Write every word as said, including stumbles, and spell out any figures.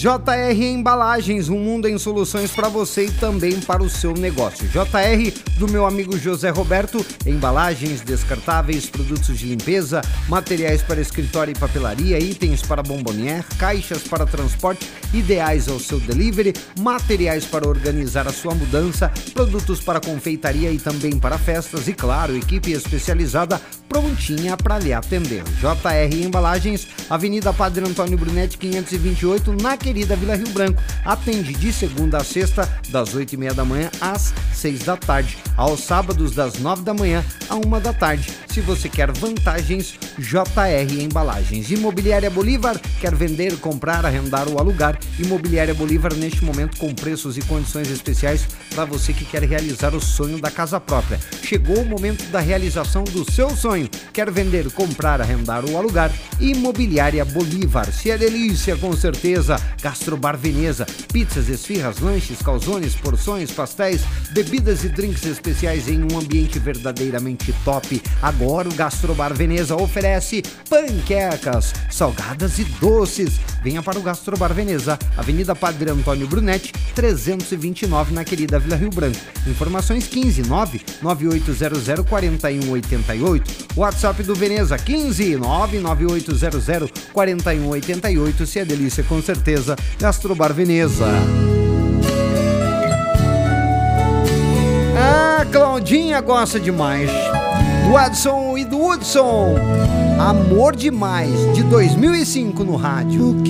J R Embalagens, um mundo em soluções para você e também para o seu negócio. J R, do meu amigo José Roberto, embalagens descartáveis, produtos de limpeza, materiais para escritório e papelaria, itens para bombonier, caixas para transporte, ideais ao seu delivery, materiais para organizar a sua mudança, produtos para confeitaria e também para festas e, claro, equipe especializada prontinha para lhe atender. J R Embalagens, Avenida Padre Antônio Brunetti, quinhentos e vinte e oito, na querida Vila Rio Branco. Atende de segunda a sexta, das oito e meia da manhã às seis da tarde. Aos sábados, das nove da manhã à uma da tarde. Se você quer vantagens, J R Embalagens. Imobiliária Bolívar, quer vender, comprar, arrendar ou alugar? Imobiliária Bolívar, neste momento com preços e condições especiais para você que quer realizar o sonho da casa própria. Chegou o momento da realização do seu sonho. Quer vender, comprar, arrendar ou alugar? Imobiliária Bolívar. Se é delícia, com certeza. Gastrobar Veneza. Pizzas, esfirras, lanches, calzones, porções, pastéis, bebidas e drinks especiais em um ambiente verdadeiramente top. Agora o Gastrobar Veneza oferece panquecas, salgadas e doces. Venha para o Gastrobar Veneza, Avenida Padre Antônio Brunetti, trezentos e vinte e nove, na querida Vila Rio Branco. Informações quinze nove nove oito zero zero quatro um oito oito. WhatsApp do Veneza quinze nove nove oito zero zero quatro um oito oito. Se é delícia, com certeza, Gastrobar Veneza. Ah, Claudinha gosta demais. Do Adson e do Hudson. Amor Demais, de dois mil e cinco no rádio.